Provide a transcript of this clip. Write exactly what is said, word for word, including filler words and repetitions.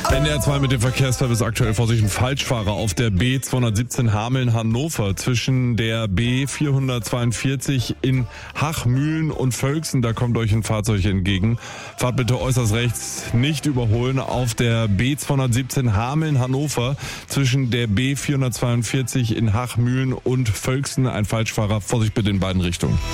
N D R zwei mit dem Verkehrsservice aktuell Vorsicht, ein Falschfahrer auf der B zweihundertsiebzehn Hameln-Hannover zwischen der B vierhundertzweiundvierzig in Hachmühlen und Völksen. Da kommt euch ein Fahrzeug entgegen. Fahrt bitte äußerst rechts, nicht überholen auf der B zweihundertsiebzehn Hameln-Hannover zwischen der B vierhundertzweiundvierzig in Hachmühlen und Völksen. Ein Falschfahrer, Vorsicht bitte in beiden Richtungen.